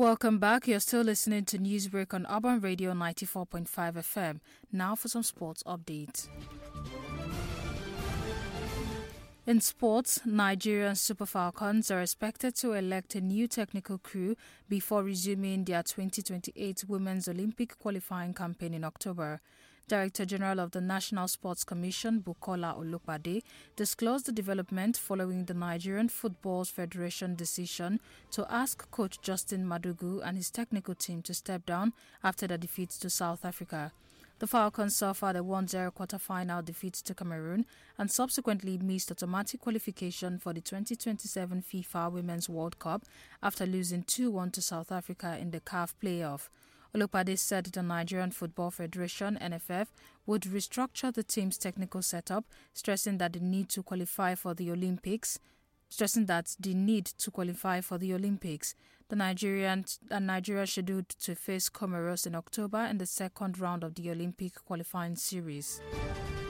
Welcome back. You're still listening to Newsbreak on Urban Radio 94.5 FM. Now for some sports updates. In sports, Nigerian Super Falcons are expected to elect a new technical crew before resuming their 2028 Women's Olympic qualifying campaign in October. Director General of the National Sports Commission, Bukola Olopade, disclosed the development following the Nigerian Football Federation decision to ask coach Justin Madugu and his technical team to step down after the defeat to South Africa. The Falcons suffered a 1-0 quarter-final defeat to Cameroon and subsequently missed automatic qualification for the 2027 FIFA Women's World Cup after losing 2-1 to South Africa in the CAF playoff. Olopade said the Nigerian Football Federation (NFF) would restructure the team's technical setup, stressing that the need to qualify for the Olympics. Nigeria scheduled to face Comoros in October in the second round of the Olympic qualifying series.